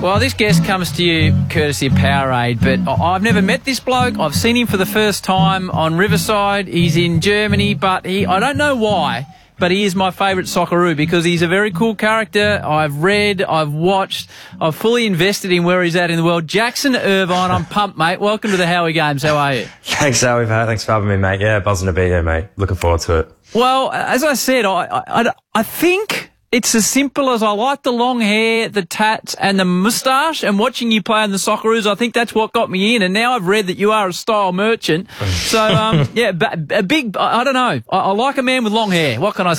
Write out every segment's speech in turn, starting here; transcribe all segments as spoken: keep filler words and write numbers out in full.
Well, this guest comes to you courtesy of Powerade, but I- I've never met this bloke. I've seen him for the first time on Riverside. He's in Germany, but he I don't know why, but he is my favourite Socceroo because he's a very cool character. I've read, I've watched, I've fully invested in where he's at in the world. Jackson Irvine, I'm pumped, mate. Welcome to the Howie Games. How are you? Thanks, Howie. Thanks for having me, mate. Yeah, buzzing to be here, mate. Looking forward to it. Well, as I said, I, I, I think it's as simple as I like the long hair, the tats and the moustache, and watching you play in the Socceroos, I think that's what got me in. And now I've read that you are a style merchant. So, um, yeah, a big, I don't know. I, I like a man with long hair. What can I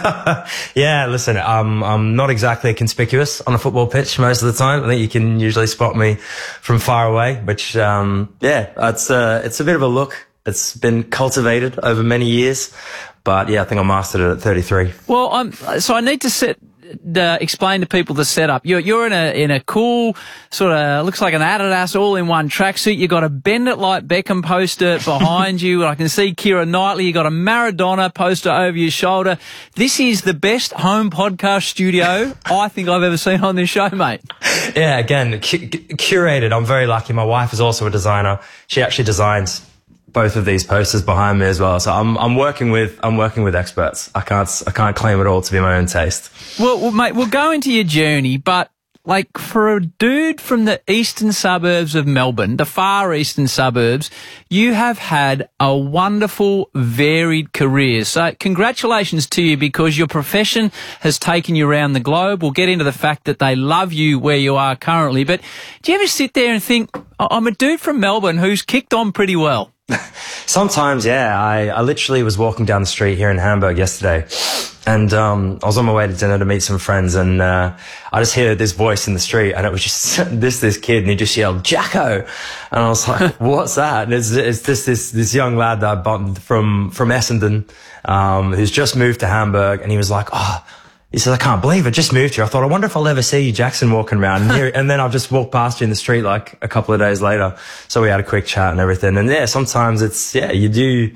say? Yeah, listen, um, I'm not exactly conspicuous on a football pitch most of the time. I think you can usually spot me from far away, which, um, yeah, it's, uh, it's a bit of a look. It's been cultivated over many years. But yeah, I think I mastered it at thirty-three. Well, I'm, so I need to set, uh, explain to people the setup. You're, you're in a, in a cool sort of, looks like an Adidas all-in-one tracksuit. You got a Bend It Like Beckham poster behind you. I can see Keira Knightley. You got a Maradona poster over your shoulder. This is the best home podcast studio I think I've ever seen on this show, mate. Yeah, again, cu- curated. I'm very lucky. My wife is also a designer. She actually designs both of these posters behind me as well. So I'm I'm working with I'm working with experts. I can't I can't claim it all to be my own taste. Well, well, mate, we'll go into your journey, but like for a dude from the eastern suburbs of Melbourne, the far eastern suburbs, you have had a wonderful, varied career. So congratulations to you because your profession has taken you around the globe. We'll get into the fact that they love you where you are currently. But do you ever sit there and think, I'm a dude from Melbourne who's kicked on pretty well? Sometimes, yeah. I, I literally was walking down the street here in Hamburg yesterday, and um, I was on my way to dinner to meet some friends, and uh, I just hear this voice in the street, and it was just this this kid, and he just yelled "Jacko," and I was like, "What's that?" And it's, it's this this this young lad that I bumped from from Essendon, um, who's just moved to Hamburg, and he was like, "Oh." He said, I can't believe I just moved here. I thought, I wonder if I'll ever see you, Jackson, walking around. And, here, and then I've just walked past you in the street like a couple of days later. So we had a quick chat and everything. And yeah, sometimes it's, yeah, you do,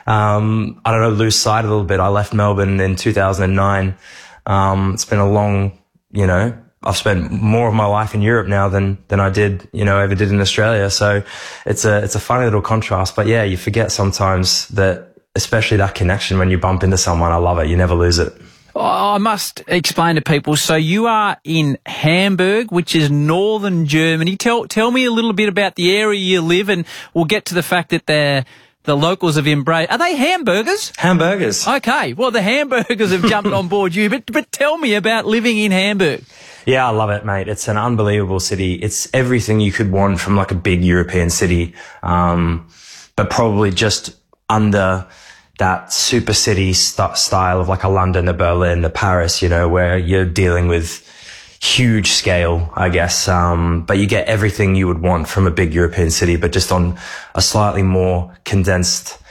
um, I don't know, lose sight a little bit. I left Melbourne in two thousand nine. Um, it's been a long, you know, I've spent more of my life in Europe now than, than I did, you know, ever did in Australia. So it's a, it's a funny little contrast. But yeah, you forget sometimes that, especially that connection when you bump into someone. I love it. You never lose it. I must explain to people. So you are in Hamburg, which is northern Germany. Tell tell me a little bit about the area you live, and we'll get to the fact that they're, the locals have embraced. Are they hamburgers? Hamburgers. Okay. Well, the hamburgers have jumped on board you, but but tell me about living in Hamburg. Yeah, I love it, mate. It's an unbelievable city. It's everything you could want from like a big European city, um, but probably just under that super city st- style of like a London, a Berlin, a Paris, you know, where you're dealing with huge scale, I guess. Um, but you get everything you would want from a big European city, but just on a slightly more condensed,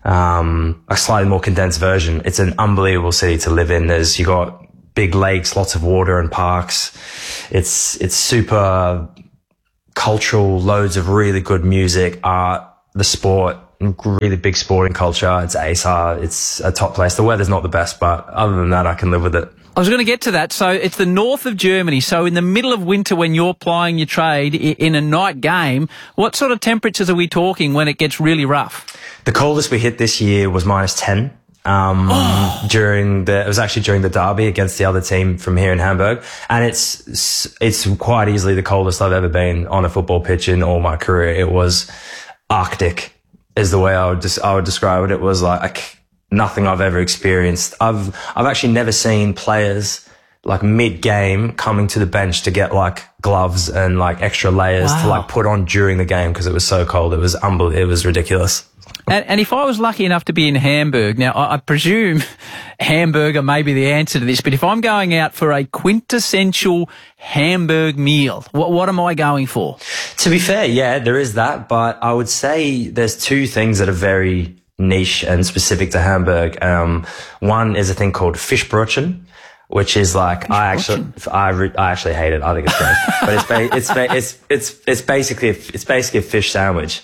um, a slightly more condensed version. It's an unbelievable city to live in. There's, you got big lakes, lots of water and parks. It's, it's super cultural, loads of really good music, art, the sport. Really big sporting culture. It's A S A. It's a top place. The weather's not the best, but other than that, I can live with it. I was going to get to that. So it's the north of Germany. So in the middle of winter when you're plying your trade in a night game, what sort of temperatures are we talking when it gets really rough? The coldest we hit this year was minus ten. Um, oh. during the, it was actually during the derby against the other team from here in Hamburg. And it's, it's quite easily the coldest I've ever been on a football pitch in all my career. It was Arctic. Is the way I would just, I would describe it. It was like nothing I've ever experienced. I've, I've actually never seen players like mid game coming to the bench to get like gloves and like extra layers wow. to like put on during the game because it was so cold. It was unbelievable. It was ridiculous. And, and if I was lucky enough to be in Hamburg, now I, I presume hamburger may be the answer to this, but if I'm going out for a quintessential Hamburg meal, what, what am I going for? To be fair, yeah, there is that, but I would say there's two things that are very niche and specific to Hamburg. Um, one is a thing called Fischbrötchen, which is like, Fish I actually, I, re- I actually hate it. I think it's great, but it's, ba- it's, ba- it's, it's, it's basically, a, it's basically a fish sandwich.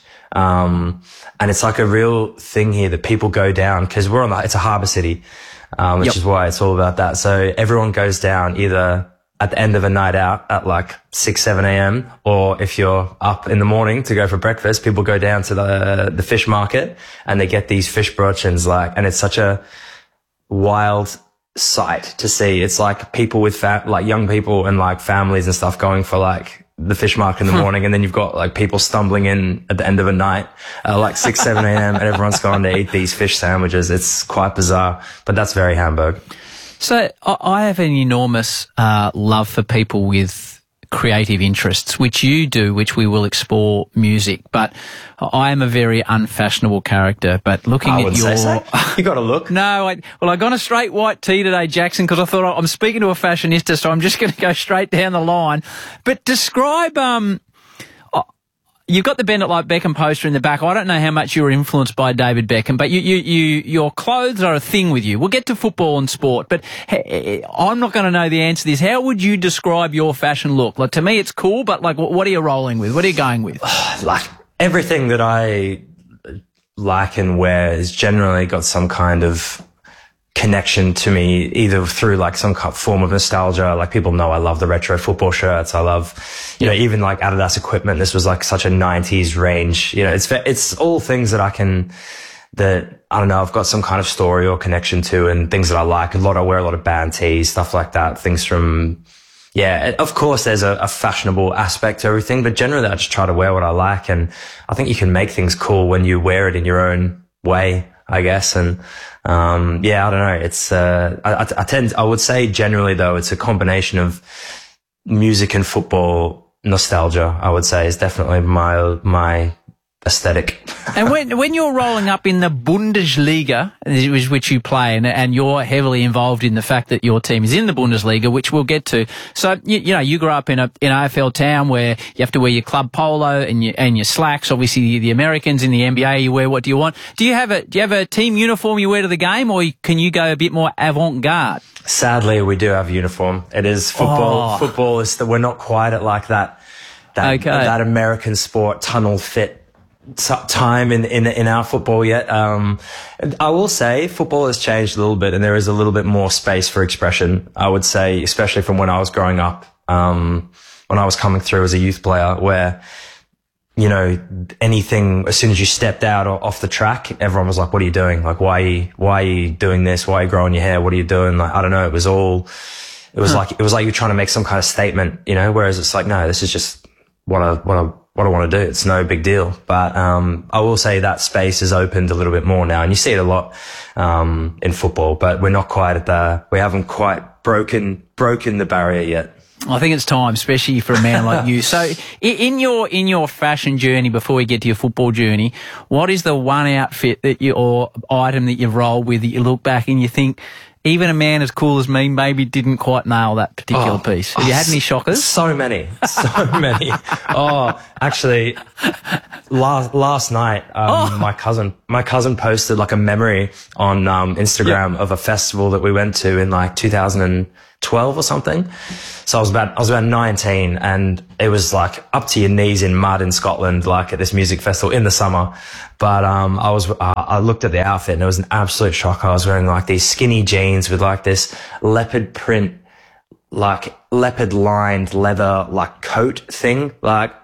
Um, and it's like a real thing here that people go down because we're on the, it's a harbour city, um, which yep. is why it's all about that. So everyone goes down either at the end of a night out at like six, seven a.m. or if you're up in the morning to go for breakfast, people go down to the the fish market and they get these fish brochins, like, and it's such a wild sight to see. It's like people with fa- like young people and like families and stuff going for like the fish market in the morning, and then you've got like people stumbling in at the end of a night at like six, seven a.m. and everyone's going to eat these fish sandwiches. It's quite bizarre, but that's very Hamburg. So I have an enormous uh, love for people with creative interests, which you do, which we will explore music. But I am a very unfashionable character. But looking I at wouldn't your, say so. You got to look. No, I, well, I got a straight white tee today, Jackson, because I thought I'm speaking to a fashionista, so I'm just going to go straight down the line. But describe. Um, You've got the Bend It Like Beckham poster in the back. I don't know how much you were influenced by David Beckham, but you, you, you, your clothes are a thing with you. We'll get to football and sport, but I'm not going to know the answer to this. How would you describe your fashion look? Like, to me, it's cool, but like, what are you rolling with? What are you going with? Like, everything that I like and wear has generally got some kind of connection to me, either through like some form of nostalgia. Like, people know I love the retro football shirts. I love, you know, even like Adidas equipment. This was like such a nineties range. You know, it's, it's all things that I can, that, I don't know, I've got some kind of story or connection to, and things that I like. A lot, I wear a lot of band tees, stuff like that. Things from, yeah, of course there's a, a fashionable aspect to everything, but generally I just try to wear what I like. And I think you can make things cool when you wear it in your own way, I guess. And, um, yeah, I don't know. It's, uh, I, I tend, I would say generally though, it's a combination of music and football nostalgia, I would say, is definitely my, my aesthetic. And when when you're rolling up in the Bundesliga, which you play, and, and you're heavily involved in the fact that your team is in the Bundesliga, which we'll get to. So, you, you know, you grew up in a in A F L town where you have to wear your club polo and your and your slacks. Obviously, the Americans in the N B A, you wear what do you want. Do you have a do you have a team uniform you wear to the game, or can you go a bit more avant-garde? Sadly, we do have a uniform. It is football. Oh. Football is that we're not quite at like that that okay. that American sport tunnel fit time in, in, in our football yet. Um, I will say football has changed a little bit, and there is a little bit more space for expression, I would say, especially from when I was growing up, um, when I was coming through as a youth player, where, you know, anything, as soon as you stepped out or off the track, everyone was like, what are you doing? Like, why are you, why are you doing this? Why are you growing your hair? What are you doing? Like, I don't know. It was all, it was huh. like, it was like you're trying to make some kind of statement, you know, whereas it's like, no, this is just what I, what I, what I want to do. It's no big deal. But, um, I will say that space has opened a little bit more now, and you see it a lot, um, in football, but we're not quite at the, we haven't quite broken, broken the barrier yet. I think it's time, especially for a man like you. So in your, in your fashion journey, before we get to your football journey, what is the one outfit that you, or item that you've rolled with that you look back and you think, even a man as cool as me maybe didn't quite nail that particular oh, piece? Have you had any shockers? So many, so many. Oh, actually, last last night, um, oh. my cousin, my cousin posted like a memory on um, Instagram yep. of a festival that we went to in like two thousand twelve or something. So I was about, I was about nineteen, and it was like up to your knees in mud in Scotland, like at this music festival in the summer. But, um, I was, uh, I looked at the outfit and it was an absolute shock. I was wearing like these skinny jeans with like this leopard print, like leopard lined leather, like coat thing. Like,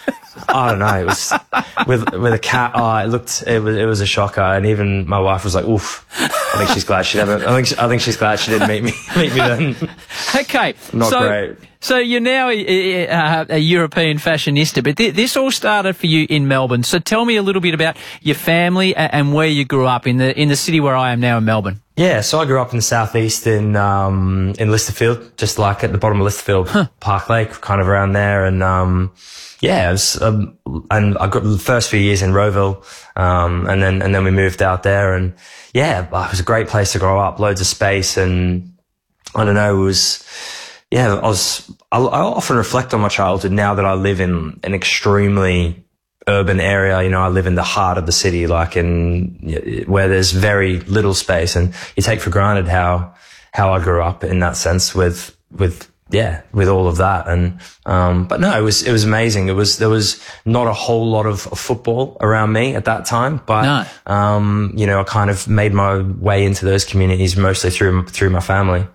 I don't know. It was with, with a cat eye. It looked, it was, it was a shocker. And even my wife was like, oof. I think she's glad she never, I think, she, I think she's glad she didn't meet me, meet me then. Okay. Not so, great. So you're now a, a, a European fashionista, but th- this all started for you in Melbourne. So tell me a little bit about your family and, and where you grew up in the, in the city where I am now in Melbourne. Yeah, so I grew up in the southeast in um in Listerfield, just like at the bottom of Listerfield, huh. Park Lake, kind of around there, and um yeah, it was, um, and I got the first few years in Rowville, um and then and then we moved out there, and yeah, it was a great place to grow up, loads of space, and I don't know, it was yeah, I was I, I often reflect on my childhood now that I live in an extremely urban area. You know, I live in the heart of the city, like in where there's very little space, and you take for granted how how I grew up in that sense with with yeah with all of that. And um but no, it was it was amazing. It was there was not a whole lot of, of football around me at that time, but no. um you know, I kind of made my way into those communities mostly through through my family.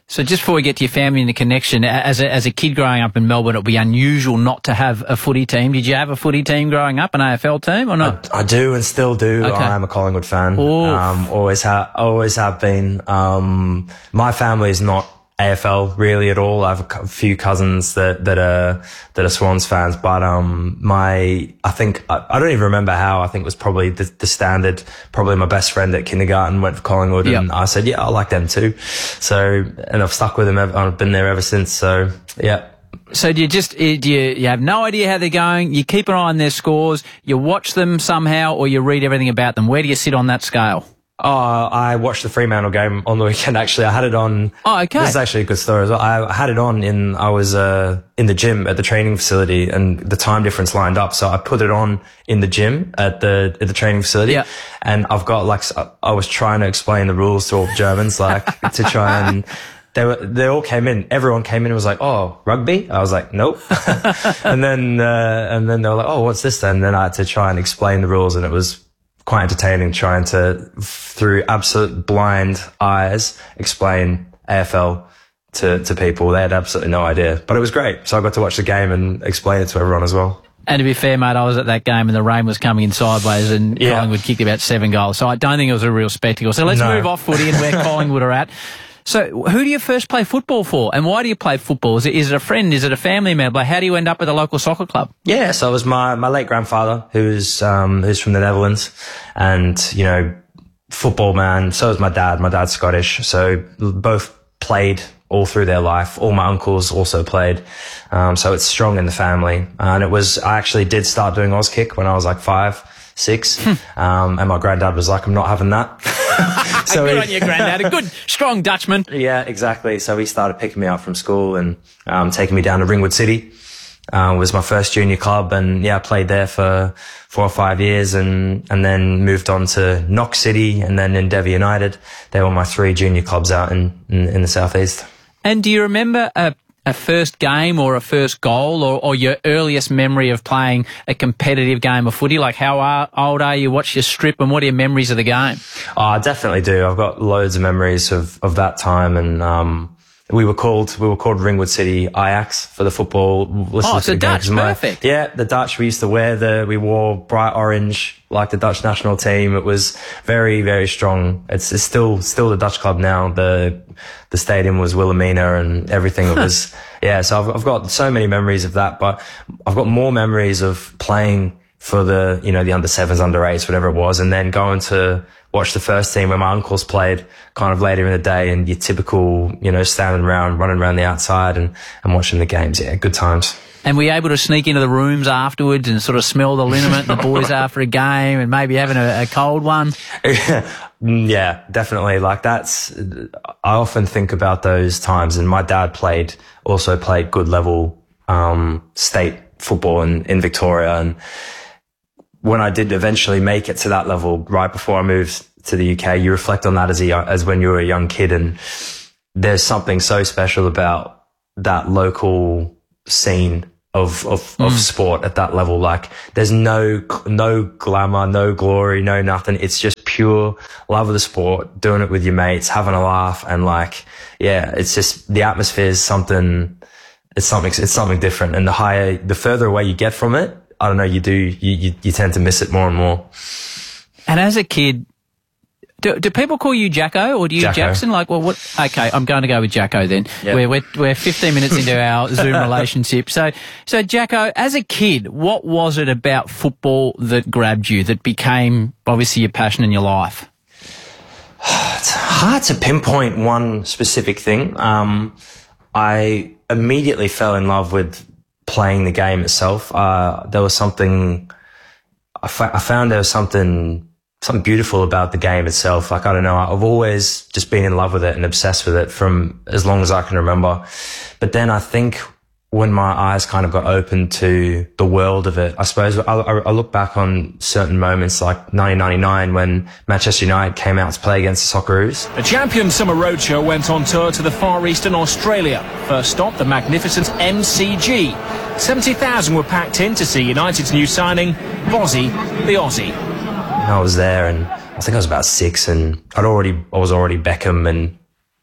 So just before we get to your family and the connection, as a, as a kid growing up in Melbourne, it would be unusual not to have a footy team. Did you have a footy team growing up, an A F L team or not? I, I do and still do. Okay. I am a Collingwood fan. Oof. Um, always have, always have been. Um, my family is not A F L really at all. I have a, c- a few cousins that, that are, that are Swans fans, but, um, my, I think, I, I don't even remember how. I think it was probably the, the standard, probably my best friend at kindergarten went for Collingwood Yep. and I said, yeah, I like them too. So, and I've stuck with them. ever- I've been there ever since. So, yeah. So do you just, eh, do you, you have no idea how they're going, you keep an eye on their scores, you watch them somehow, or you read everything about them? Where do you sit on that scale? Oh, I watched the Fremantle game on the weekend, actually. I had it on. Oh, okay. This is actually a good story as well. I had it on in, I was, uh, in the gym at the training facility and the time difference lined up. So I put it on in the gym at the, at the training facility. Yeah. And I've got like, I was trying to explain the rules to all the Germans, like to try and, they were, they all came in. Everyone came in and was like, oh, rugby? I was like, nope. and then, uh, and then they were like, oh, what's this then? And then I had to try and explain the rules and it was quite entertaining trying to, through absolute blind eyes, explain A F L to, to people. They had absolutely no idea, but it was great. So I got to watch the game and explain it to everyone as well. And to be fair, mate, I was at that game and the rain was coming in sideways and Yeah. Collingwood kicked about seven goals. So I don't think it was a real spectacle. So let's No. move off footy and where Collingwood are at. So who do you first play football for and why do you play football? Is it, is it a friend? Is it a family member? How do you end up at the local soccer club? Yeah, so it was my, my late grandfather who's, um, who's from the Netherlands and, you know, football man. So is my dad. My dad's Scottish. So both played all through their life. All my uncles also played. Um, so it's strong in the family. And it was, I actually did start doing Auskick when I was like five, six. um, and my granddad was like, I'm not having that. So good he- on your granddad. A good, strong Dutchman. Yeah, exactly. So he started picking me up from school and um, taking me down to Ringwood City. Uh, was my first junior club, and yeah, I played there for four or five years, and and then moved on to Knox City, and then Endeavour United. They were my three junior clubs out in in, in the southeast. And do you remember a, a first game or a first goal or, or your earliest memory of playing a competitive game of footy? Like how are, old are you? What's your strip and what are your memories of the game? Oh, I definitely do. I've got loads of memories of of that time, and um. We were called, we were called Ringwood City Ajax for the football. Oh, it's a Dutch, My- perfect. Yeah, the Dutch, we used to wear the, we wore bright orange like the Dutch national team. It was very, very strong. It's, it's still, still the Dutch club now. The, the stadium was Wilhelmina and everything. It was, yeah, so I've, I've got so many memories of that, but I've got more memories of playing for the, you know, the under sevens, under eights, whatever it was, and then going to watch the first team where my uncles played kind of later in the day, and your typical, you know, standing around, running around the outside and, and watching the games. Yeah, good times. And were you able to sneak into the rooms afterwards and sort of smell the liniment and the boys after a game and maybe having a, a cold one? Yeah, definitely. Like that's, I often think about those times, and my dad played, also played good level, um, state football in, in Victoria. And when I did eventually make it to that level, right before I moved to the U K, you reflect on that as a, as when you were a young kid, and there's something so special about that local scene of, of, mm. of sport at that level. Like there's no, no glamour, no glory, no nothing. It's just pure love of the sport, doing it with your mates, having a laugh. And like, yeah, it's just the atmosphere is something, it's something, it's something different. And the higher, the further away you get from it, I don't know, you do, you, you, you tend to miss it more and more. And as a kid, do, do people call you Jacko or do you Jacko. Jackson? Like, well, what? Okay, I'm going to go with Jacko then. Yep. We're, we're, we're fifteen minutes into our Zoom relationship. So, so Jacko, as a kid, what was it about football that grabbed you, that became obviously your passion in your life? It's hard to pinpoint one specific thing. Um, I immediately fell in love with playing the game itself. Uh, there was something, I, fa- I found there was something, something beautiful about the game itself. Like, I don't know, I've always just been in love with it and obsessed with it from as long as I can remember. But then I think when my eyes kind of got open to the world of it, I suppose I, I, I look back on certain moments like nineteen ninety-nine when Manchester United came out to play against the Socceroos. The champion summer roadshow went on tour to the Far East and Australia. First stop, the magnificent M C G. seventy thousand were packed in to see United's new signing, Bozzy the Aussie. And I was there, and I think I was about six, and I'd already, I was already Beckham and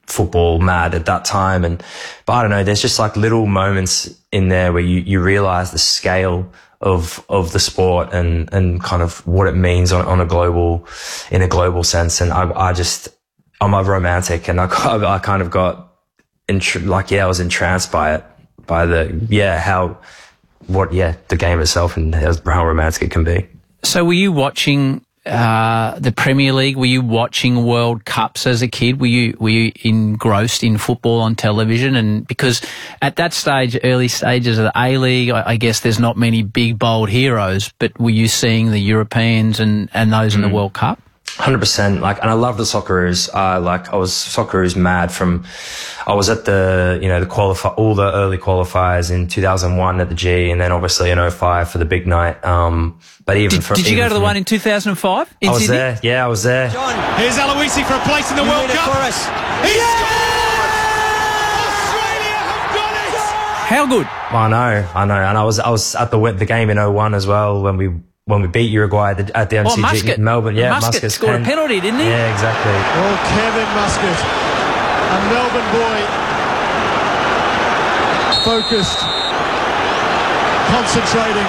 football mad at that time. And, but I don't know, there's just like little moments in there where you, you realize the scale of, of the sport and, and kind of what it means on, on a global, in a global sense. And I, I just, I'm a romantic, and I, I kind of got, entr- like, yeah, I was entranced by it, by the, yeah, how, what, yeah, the game itself and how, how romantic it can be. So were you watching uh, the Premier League? Were you watching World Cups as a kid? Were you were you engrossed in football on television? And because at that stage, early stages of the A-League, I, I guess there's not many big, bold heroes, but were you seeing the Europeans and, and those mm. in the World Cup? one hundred percent. Like, and I love the Socceroos. Uh, like, I was Socceroos mad from, I was at the, you know, the qualify, all the early qualifiers in two thousand one at the G, and then obviously in oh five for the big night. Um, but even did, for, did you even go to the from, one in two thousand five in I was Sydney? there. Yeah, I was there. John, here's Aloisi for a place in the World Cup. For us. He yeah! scored! Australia have done it! How good? I know, I know. And I was, I was at the, the game in oh one as well when we, when we beat Uruguay at the, at the M C G oh, Muscat. in Melbourne. Yeah, Muscat Muscat scored pen. a penalty, didn't he? Yeah, exactly. Oh, Kevin Muscat, a Melbourne boy, focused, concentrating,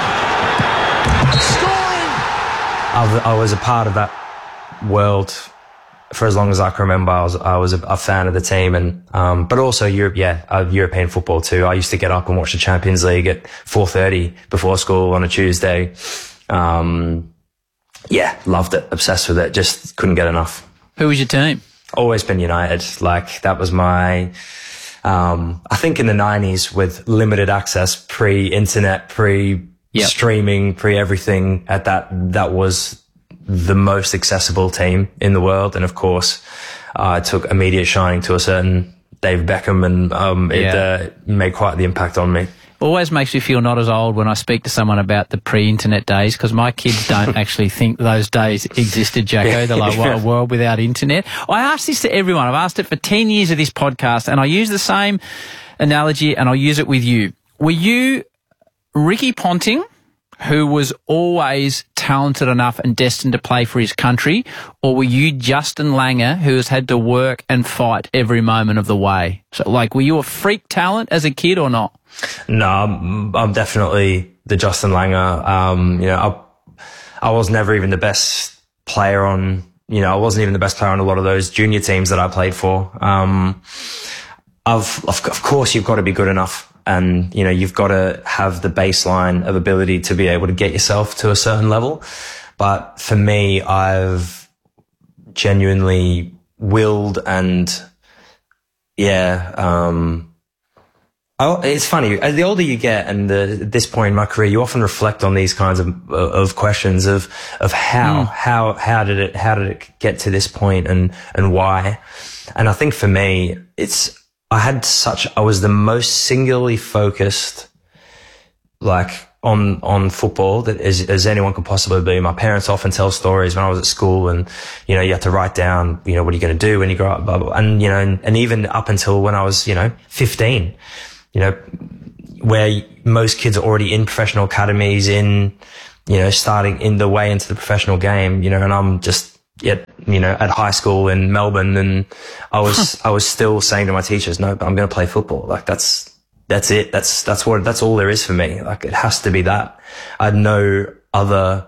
scoring. I was, I was a part of that world for as long as I can remember. I was, I was a, a fan of the team, and um, but also Europe, yeah, uh, European football too. I used to get up and watch the Champions League at four thirty before school on a Tuesday. Um, yeah, loved it, obsessed with it, just couldn't get enough. Who was your team? Always been United. Like, that was my, um, I think in the nineties with limited access, pre-internet, pre-streaming, yep. pre-everything at that, that was the most accessible team in the world. And of course, uh, it took immediate shining to a certain Dave Beckham, and, um, it, yeah. uh, made quite the impact on me. Always makes me feel not as old when I speak to someone about the pre-internet days, because my kids don't actually think those days existed, Jacko. They're like, what, a world without internet? I ask this to everyone. I've asked it for ten years of this podcast, and I use the same analogy, and I'll use it with you. Were you Ricky Ponting, who was always talented enough and destined to play for his country, or were you Justin Langer, who has had to work and fight every moment of the way? So, like, were you a freak talent as a kid or not? No, I'm, I'm definitely the Justin Langer. Um, you know, I, I was never even the best player on, you know, I wasn't even the best player on a lot of those junior teams that I played for. Um, I've, of, of course you've got to be good enough, and, you know, you've got to have the baseline of ability to be able to get yourself to a certain level. But for me, I've genuinely willed and, yeah, um, Oh, it's funny. The older you get, and the, at this point in my career, you often reflect on these kinds of of questions of of how mm. how how did it how did it get to this point, and and why. And I think for me, it's I had such I was the most singularly focused, like on on football that as as anyone could possibly be. My parents often tell stories when I was at school, and you know, you have to write down, you know, what are you going to do when you grow up, blah, blah, and you know, and, and even up until when I was, you know, fifteen. You know, where most kids are already in professional academies, in, you know, starting in the way into the professional game, you know, and I'm just yet, you know, at high school in Melbourne, and I was, I was still saying to my teachers, no, but I'm going to play football. Like, that's, that's it. That's, that's what, that's all there is for me. Like, it has to be that. I had no other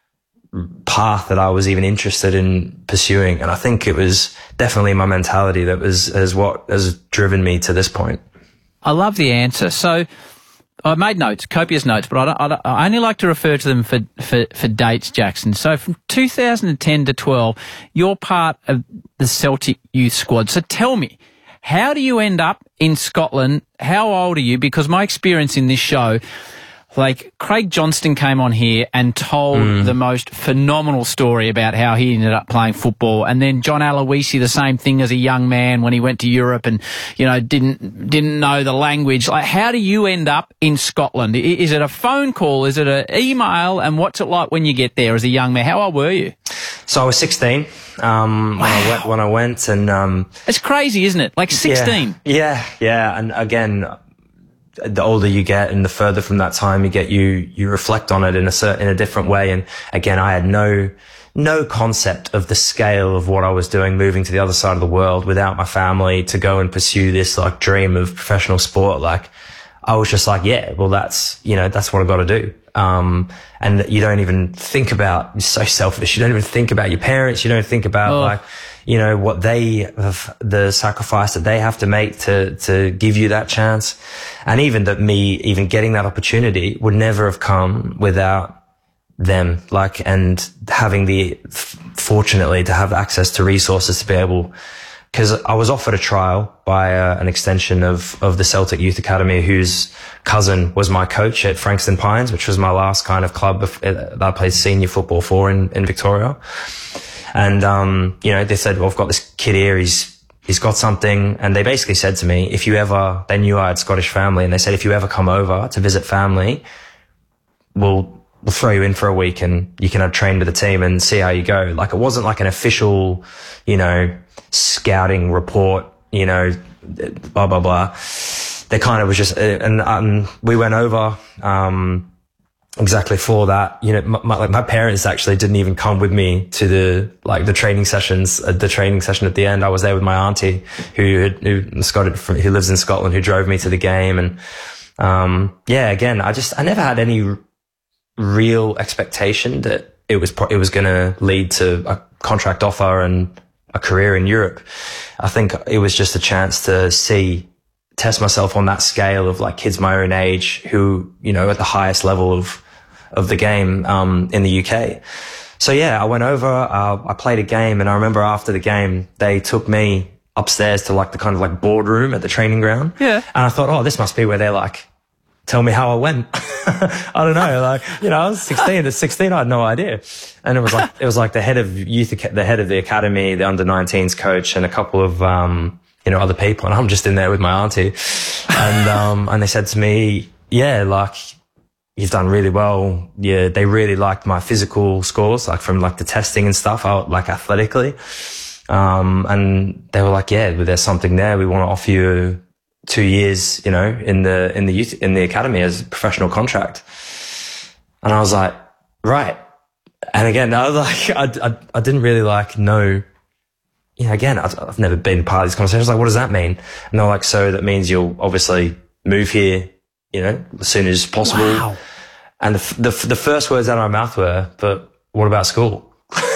path that I was even interested in pursuing. And I think it was definitely my mentality that was, is what has driven me to this point. I love the answer. So I made notes, copious notes, but I, don't, I, don't, I only like to refer to them for, for, for dates, Jackson. So from two thousand ten to twelve, you're part of the Celtic youth squad. So tell me, how do you end up in Scotland? How old are you? Because my experience in this show, like, Craig Johnston came on here and told mm. the most phenomenal story about how he ended up playing football. And then John Aloisi, the same thing as a young man when he went to Europe and, you know, didn't, didn't know the language. Like, how do you end up in Scotland? Is it a phone call? Is it an email? And what's it like when you get there as a young man? How old were you? So I was sixteen, um, wow. when I went, when I went and, um, it's crazy, isn't it? Like sixteen. Yeah, yeah, yeah. And again, the older you get and the further from that time you get, you, you reflect on it in a certain, in a different way. And again, I had no, no concept of the scale of what I was doing, moving to the other side of the world without my family to go and pursue this like dream of professional sport. Like I was just like, yeah, well, that's, you know, that's what I've got to do. Um, and you don't even think about, you're so selfish. You don't even think about your parents. You don't think about oh. like, you know, what they have, the sacrifice that they have to make to, to give you that chance. And even that me, even getting that opportunity would never have come without them, like, and having the, fortunately to have access to resources to be able, because I was offered a trial by uh, an extension of, of the Celtic Youth Academy, whose cousin was my coach at Frankston Pines, which was my last kind of club that I played senior football for in, in Victoria. And, um, you know, they said, well, I've got this kid here. He's, he's got something. And they basically said to me, if you ever, they knew I had Scottish family, and they said, if you ever come over to visit family, we'll, we'll throw you in for a week and you can have trained with the team and see how you go. Like it wasn't like an official, you know, scouting report, you know, blah, blah, blah. They kind of was just, and, um, we went over, um, exactly for that. You know, my, my, like my parents actually didn't even come with me to the, like the training sessions, uh, the training session at the end. I was there with my auntie who, who, Scott, who lives in Scotland, who drove me to the game. And, um, yeah, again, I just, I never had any real expectation that it was, it was going to lead to a contract offer and a career in Europe. I think it was just a chance to see, test myself on that scale of like kids my own age who, you know, at the highest level of, of the game, um, in the U K. So yeah, I went over, uh, I played a game, and I remember after the game, they took me upstairs to like the kind of like boardroom at the training ground. Yeah. And I thought, oh, this must be where they're like, tell me how I went. I don't know. Like, you know, I was sixteen. At sixteen, I had no idea. And it was like, it was like the head of youth, the head of the academy, the under nineteens coach, and a couple of, um, you know, other people. And I'm just in there with my auntie. And, um, and they said to me, yeah, like, you've done really well. Yeah. They really liked my physical scores, like from like the testing and stuff, I, like athletically. Um, and they were like, yeah, but there's something there. We want to offer you two years, you know, in the, in the youth, in the academy as a professional contract. And I was like, right. And again, I was like, I, I, I didn't really like know, you know, again, I've, I've never been part of these conversations. Like, what does that mean? And they're like, so that means you'll obviously move here, you know, as soon as possible. Wow. And the, the, the first words out of my mouth were, but what about school?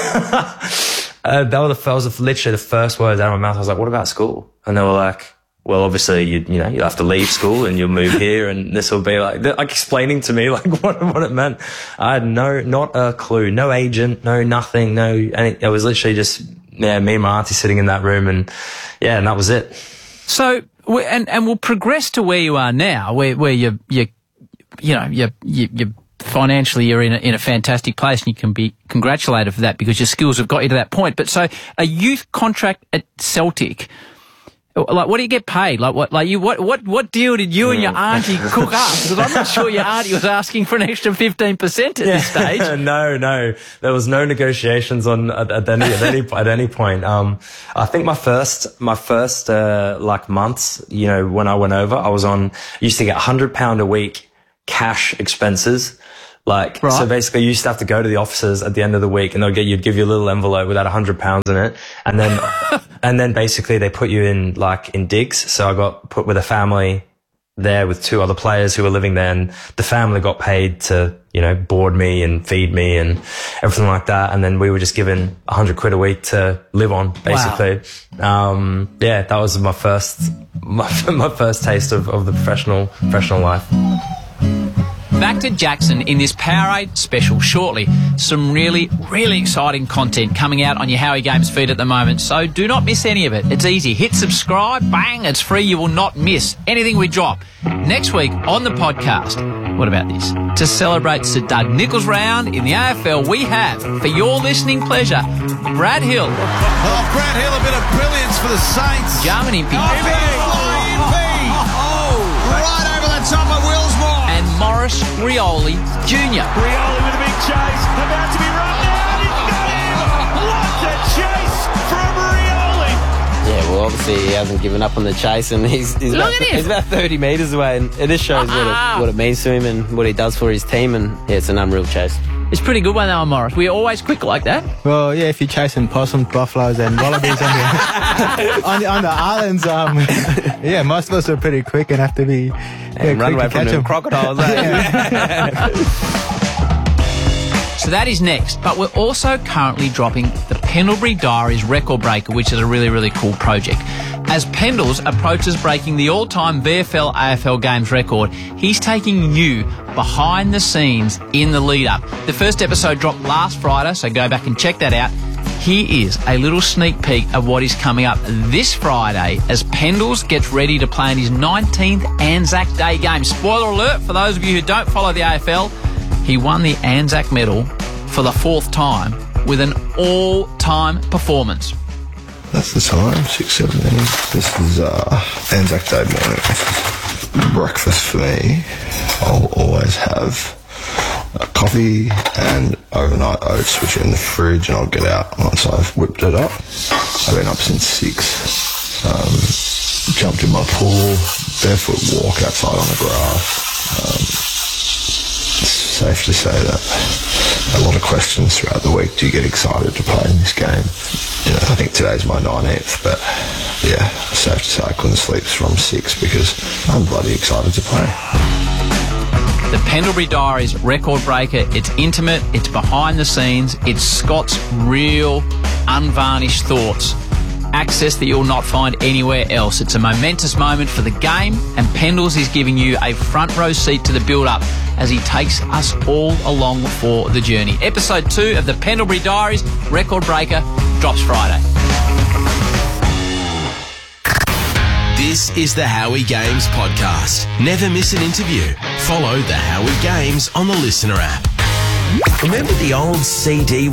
uh, that was the, that was literally the first words out of my mouth. I was like, what about school? And they were like, well, obviously, you you know, you'll have to leave school and you'll move here, and this will be like, like explaining to me like what what it meant. I had no, not a clue, no agent, no nothing, no, and it, it was literally just, yeah, me and my auntie sitting in that room, and yeah, and that was it. So, and and we'll progress to where you are now, where where you you you know you you you financially you're in a, in a fantastic place, and you can be congratulated for that because your skills have got you to that point. But so, a youth contract at Celtic. Like, what do you get paid? Like, what, like you, what, what, what deal did you and your auntie cook up? Because I'm not sure your auntie was asking for an extra fifteen percent at yeah. this stage. no, no, there was no negotiations on at, at any at any at any point. Um, I think my first my first uh, like months, you know, when I went over, I was on used to get a hundred pound a week cash expenses. Like, right. So basically you used to have to go to the offices at the end of the week, and they'll get, you'd give you a little envelope with that a hundred pounds in it. And then, and then basically they put you in like in digs. So I got put with a family there with two other players who were living there, and the family got paid to, you know, board me and feed me and everything like that. And then we were just given a hundred quid a week to live on, basically. Wow. Um, yeah, that was my first, my, my first taste of, of the professional, professional life. Back to Jackson in this Powerade special shortly. Some really, really exciting content coming out on your Howie Games feed at the moment, so do not miss any of it. It's easy. Hit subscribe, bang, it's free. You will not miss anything we drop. Next week on the podcast, what about this? To celebrate Sir Doug Nicholls round in the A F L, we have, for your listening pleasure, Brad Hill. Oh, Brad Hill, a bit of brilliance for the Saints. Jarman Impey. Right over the top of Willsmore. And Maurice Rioli Junior Rioli with a big chase, about to be run down. He's got him. What a chase from Rioli. Yeah, well, obviously he hasn't given up on the chase, and he's he's, Look about, at him. he's about thirty metres away, and it just shows what it, what it means to him and what he does for his team, and yeah, it's an unreal chase. It's pretty good one, though, Morris. We're always quick like that. Well, yeah, if you're chasing possums, buffaloes, and wallabies on the, on the on the islands, um, yeah, most of us are pretty quick and have to be yeah, And run quick away to from catch the them. crocodiles. Eh? So that is next, but we're also currently dropping the Pendlebury Diaries Record Breaker, which is a really, really cool project. As Pendles approaches breaking the all-time V F L A F L games record, he's taking you behind the scenes in the lead-up. The first episode dropped last Friday, so go back and check that out. Here is a little sneak peek of what is coming up this Friday as Pendles gets ready to play in his nineteenth Anzac Day game. Spoiler alert, for those of you who don't follow the A F L, he won the Anzac medal for the fourth time with an all-time performance. That's the time, six seventeen. This is uh, Anzac Day morning. This is breakfast for me. I'll always have a coffee and overnight oats, which are in the fridge, and I'll get out once I've whipped it up. I've been up since six. Um, jumped in my pool, barefoot walk outside on the grass. Um, it's safe to say that a lot of questions throughout the week. Do you get excited to play in this game? You know, I think today's my nineteenth, but yeah, safe to say I couldn't sleep from six because I'm bloody excited to play. The Pendlebury Diaries Record Breaker, it's intimate, it's behind the scenes, it's Scott's real, unvarnished thoughts. Access that you'll not find anywhere else. It's a momentous moment for the game, and Pendles is giving you a front row seat to the build-up as he takes us all along for the journey. Episode two of the Pendlebury Diaries Record Breaker drops Friday. This is the Howie Games podcast. Never miss an interview. Follow the Howie Games on the Listener app. Remember the old C D